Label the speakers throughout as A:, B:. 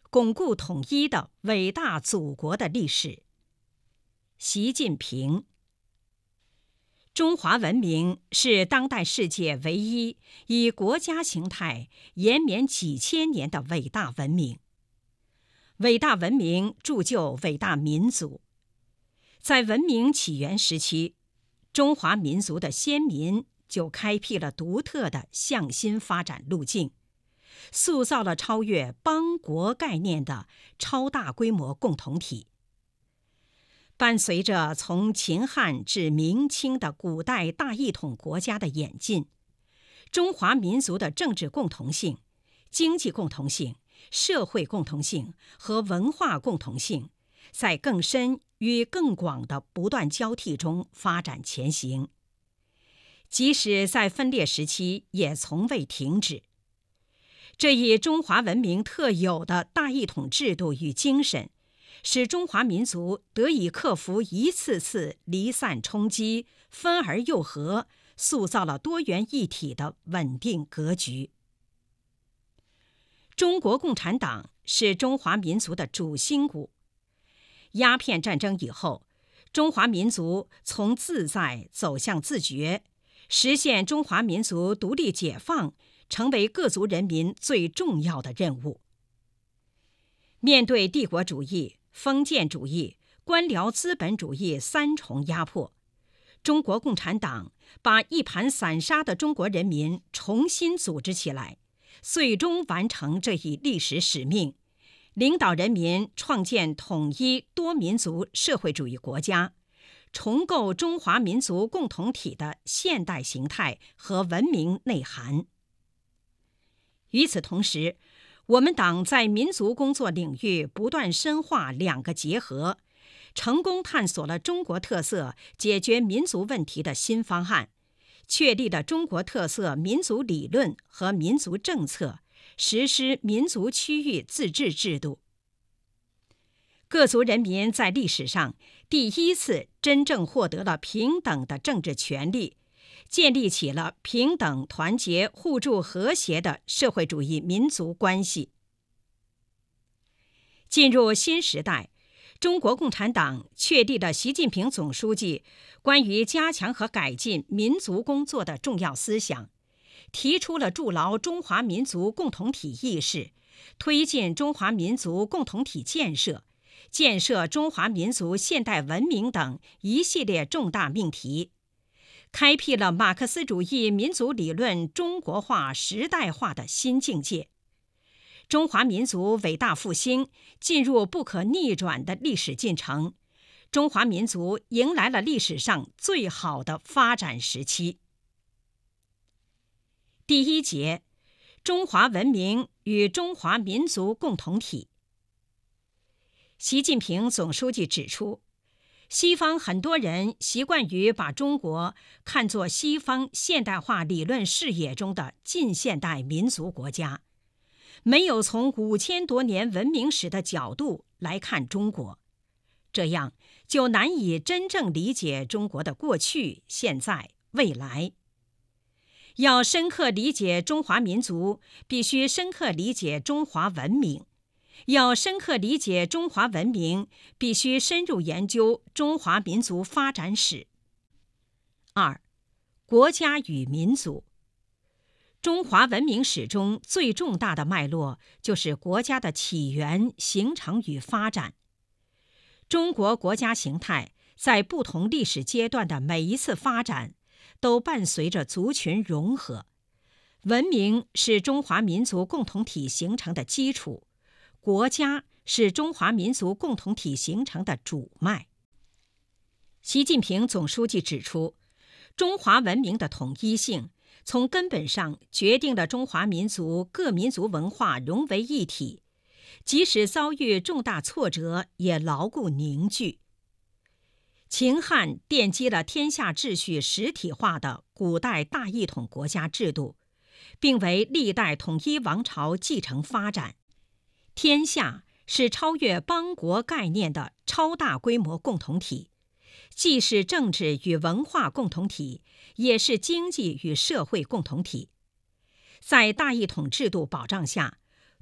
A: 巩固统一的伟大祖国的历史。习近平。中华文明是当代世界唯一以国家形态延绵几千年的伟大文明。伟大文明铸就伟大民族。在文明起源时期，中华民族的先民就开辟了独特的向心发展路径，塑造了超越邦国概念的超大规模共同体。伴随着从秦汉至明清的古代大一统国家的演进，中华民族的政治共同性、经济共同性、社会共同性和文化共同性，在更深与更广的不断交替中发展前行。即使在分裂时期，也从未停止。这一中华文明特有的大一统制度与精神，使中华民族得以克服一次次离散冲击，分而又合，塑造了多元一体的稳定格局。中国共产党是中华民族的主心骨。鸦片战争以后，中华民族从自在走向自觉，实现中华民族独立解放，成为各族人民最重要的任务。面对帝国主义、封建主义、官僚资本主义三重压迫，中国共产党把一盘散沙的中国人民重新组织起来，最终完成这一历史使命，领导人民创建统一多民族社会主义国家，重构中华民族共同体的现代形态和文明内涵。与此同时，我们党在民族工作领域不断深化两个结合，成功探索了中国特色解决民族问题的新方案，确立了中国特色民族理论和民族政策，实施民族区域自治制度。各族人民在历史上第一次真正获得了平等的政治权利，建立起了平等、团结、互助、和谐的社会主义民族关系。进入新时代，中国共产党确立了习近平总书记关于加强和改进民族工作的重要思想，提出了筑牢中华民族共同体意识，推进中华民族共同体建设，建设中华民族现代文明等一系列重大命题，开辟了马克思主义民族理论中国化时代化的新境界。中华民族伟大复兴进入不可逆转的历史进程，中华民族迎来了历史上最好的发展时期。第一节，中华文明与中华民族共同体。习近平总书记指出，西方很多人习惯于把中国看作西方现代化理论视野中的近现代民族国家，没有从5000多年文明史的角度来看中国，这样就难以真正理解中国的过去、现在、未来。要深刻理解中华民族，必须深刻理解中华文明；要深刻理解中华文明，必须深入研究中华民族发展史。2. 国家与民族。中华文明史中最重大的脉络就是国家的起源、形成与发展。中国国家形态在不同历史阶段的每一次发展，都伴随着族群融合。文明是中华民族共同体形成的基础，国家是中华民族共同体形成的主脉。习近平总书记指出，中华文明的统一性从根本上决定了中华民族各民族文化融为一体，即使遭遇重大挫折，也牢固凝聚。秦汉奠基了天下秩序实体化的古代大一统国家制度，并为历代统一王朝继承发展。天下是超越邦国概念的超大规模共同体，既是政治与文化共同体，也是经济与社会共同体。在大一统制度保障下，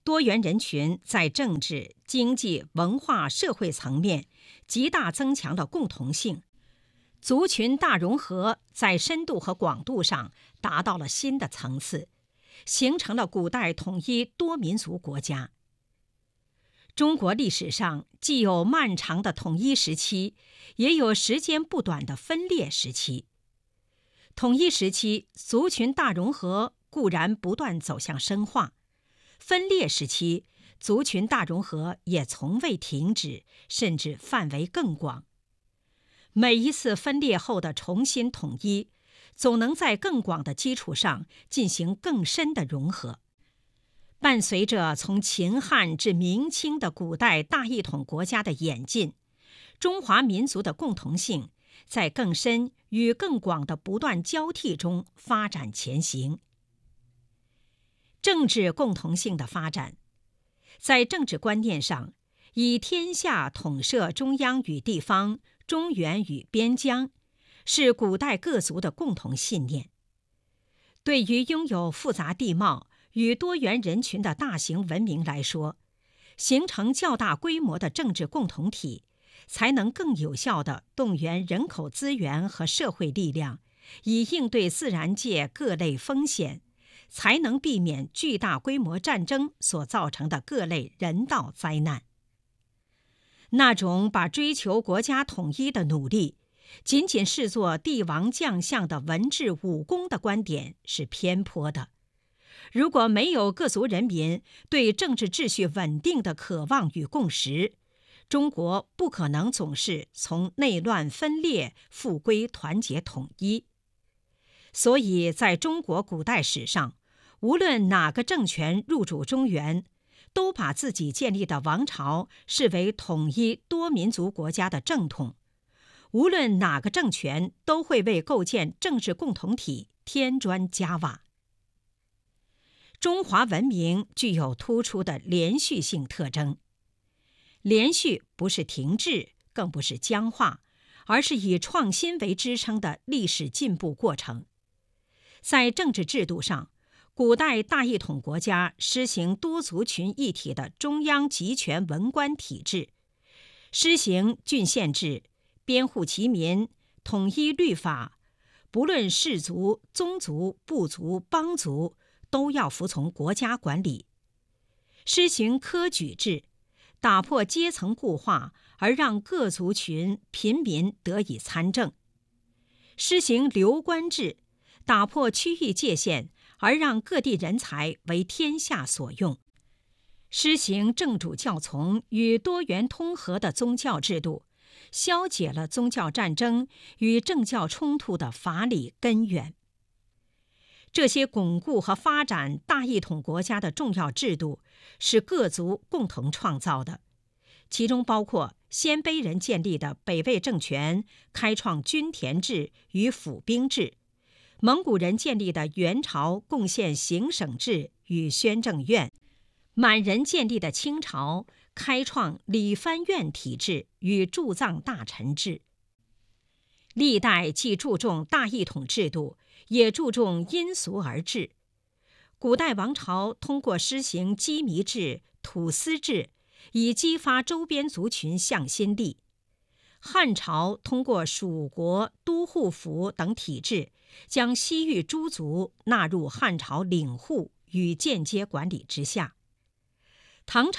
A: 多元人群在政治、经济、文化、社会层面极大增强了共同性，族群大融合在深度和广度上达到了新的层次，形成了古代统一多民族国家。中国历史上既有漫长的统一时期，也有时间不短的分裂时期。统一时期，族群大融合固然不断走向深化，分裂时期，族群大融合也从未停止，甚至范围更广。每一次分裂后的重新统一，总能在更广的基础上进行更深的融合。伴随着从秦汉至明清的古代大一统国家的演进，中华民族的共同性在更深与更广的不断交替中发展前行。政治共同性的发展，在政治观念上，以天下统摄中央与地方、中原与边疆，是古代各族的共同信念。对于拥有复杂地貌与多元人群的大型文明来说，形成较大规模的政治共同体，才能更有效地动员人口资源和社会力量，以应对自然界各类风险，才能避免巨大规模战争所造成的各类人道灾难。那种把追求国家统一的努力仅仅视作帝王将相的文治武功的观点是偏颇的。如果没有各族人民对政治秩序稳定的渴望与共识，中国不可能总是从内乱分裂复归团结统一。所以在中国古代史上，无论哪个政权入主中原，都把自己建立的王朝视为统一多民族国家的正统。无论哪个政权都会为构建政治共同体添砖加瓦。中华文明具有突出的连续性特征。连续不是停滞，更不是僵化，而是以创新为支撑的历史进步过程。在政治制度上，古代大一统国家施行多族群一体的中央集权文官体制，施行郡县制，编户齐民，统一律法，不论氏族、宗族、部族、邦族，都要服从国家管理。施行科举制，打破阶层固化，而让各族群平民得以参政；施行流官制，打破区域界限，而让各地人才为天下所用；施行正主教从与多元通和的宗教制度，消解了宗教战争与政教冲突的法理根源。这些巩固和发展大一统国家的重要制度是各族共同创造的，其中包括鲜卑人建立的北魏政权，开创均田制与府兵制；蒙古人建立的元朝，贡献行省制与宣政院；满人建立的清朝，开创理藩院体制与驻藏大臣制。历代既注重大一统制度，也注重因俗而治。古代王朝通过施行羁縻制、土司制，以激发周边族群向心力。汉朝通过属国、都护府等体制，将西域诸族纳入汉朝领户与间接管理之下。唐朝